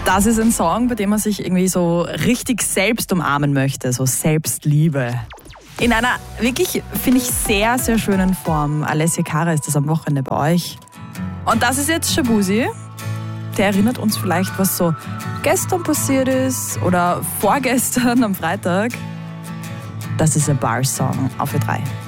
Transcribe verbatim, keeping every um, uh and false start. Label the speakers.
Speaker 1: Das ist ein Song, bei dem man sich irgendwie so richtig selbst umarmen möchte, so Selbstliebe. In einer wirklich, finde ich, sehr, sehr schönen Form. Alessia Cara ist das am Wochenende bei euch. Und das ist jetzt Shaboozey. Der erinnert uns vielleicht, was so gestern passiert ist oder vorgestern am Freitag. Das ist ein Bar-Song auf Ö drei.